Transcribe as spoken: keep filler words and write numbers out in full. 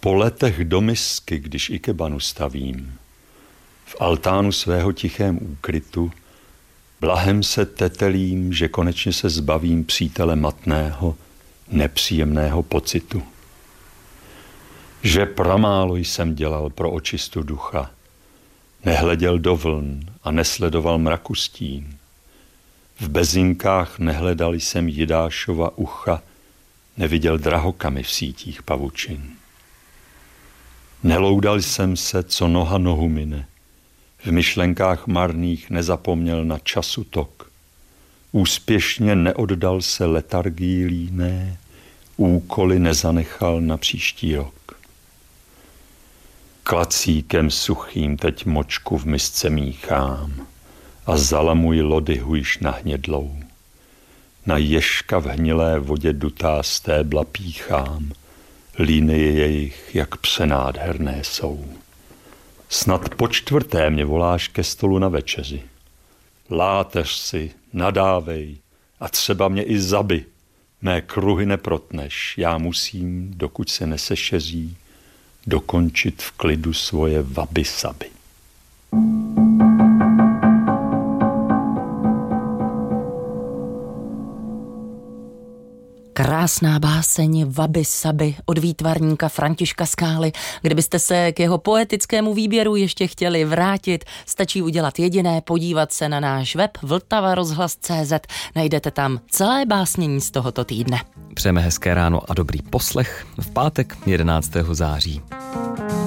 Po letech do misky, když ikebanu stavím, v altánu svého tichém úkrytu, blahem se tetelím, že konečně se zbavím přítele matného, nepříjemného pocitu. Že pramálo jsem dělal pro očistu ducha, nehleděl do vln a nesledoval mraku stín. V bezinkách nehledal jsem Jidášova ucha, neviděl drahokamy v sítích pavučin. Neloudal jsem se, co noha nohu mine, v myšlenkách marných nezapomněl na času tok. Úspěšně neoddal se letargii líné, úkoly nezanechal na příští rok. Klacíkem suchým teď močku v misce míchám a zalamuj lody hujš nahnědlou. Na ježka v hnilé vodě dutá stébla píchám, línie jejich, jak přenádherné jsou. Snad po čtvrté mě voláš ke stolu na večeři. Láteř si, nadávej a třeba mě i zabi. Mé kruhy neprotneš, já musím, dokud se nesešeří, dokončit v klidu svoje vaby saby. Krásná báseň Vaby Saby od výtvarníka Františka Skály. Kdybyste se k jeho poetickému výběru ještě chtěli vrátit, stačí udělat jediné, podívat se na náš web vltava rozhlas tečka cé zet. Najdete tam celé básnění z tohoto týdne. Přejeme hezké ráno a dobrý poslech v pátek jedenáctého září.